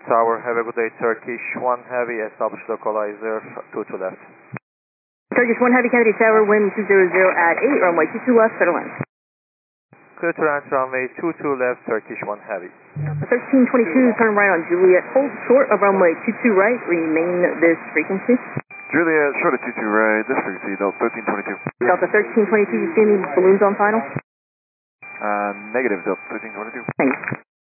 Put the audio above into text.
Tower, have a good day. Turkish 1 Heavy, establish localizer, 22 left. Turkish 1 Heavy, Kennedy Tower, wind 200 at 8, runway 22 left, center line. Clear to land, runway 22 left, Turkish 1 Heavy. 1322, turn right on Juliet, hold short of runway 22 right, remain this frequency. Juliet, short of 22 right, this frequency, Delta 1322. Delta 1322, you see any balloons on final? Negative, Delta 1322. Thanks.